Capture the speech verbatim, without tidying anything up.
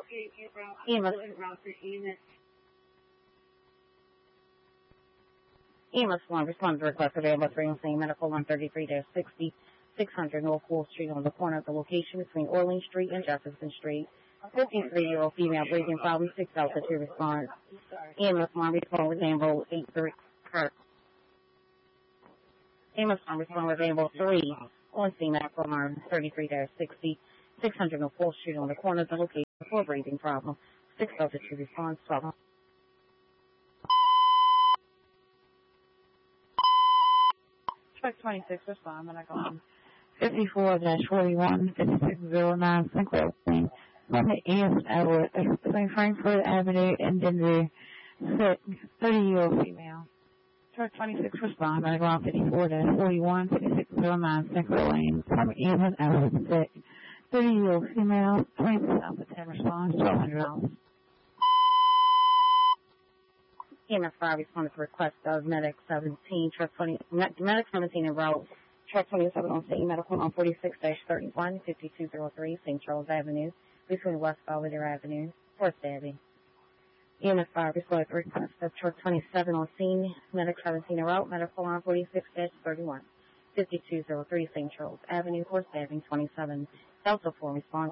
E M S. E M S one, respond to request available at three oh seven Medical one thirty-three sixty, six hundred North Wolf Street on the corner of the location between Orleans Street and Jefferson Street. fifty-three-year-old female breathing problem, six altitude response. E M S one, respond with Ambo eight three. E M S one, respond with Ambo three on scene Medical one thirty-three sixty, six hundred North Wolf Street on the corner of the location for breathing problem, six altitude response, twelve. Truck twenty-six, respond, Medical one. fifty-four forty-one, fifty-six oh nine, Sinclair Lane, Monday East Edward, between Frankfurt Avenue and Denver, thirty-year-old female. Truck twenty-six, respond, Medical one, fifty-four forty-one, fifty-six oh nine, Sinclair Lane, Monday East Edward, thirty-year-old female, twenty-six Alpha ten, response, twelve hundred dollars. E M S five responded to request of Medic seventeen, Truck twenty, Medic seventeen en route, Truck twenty-seven on State Medical on forty-six thirty-one, fifty-two oh three, Saint Charles Avenue, between West Belvedere Avenue, for stabbing. E M S five responded to request of Truck twenty-seven on scene, Medic seventeen en route, Medical on forty-six thirty-one, fifty-two oh three, Saint Charles Avenue, for stabbing twenty-seven. Delta four response.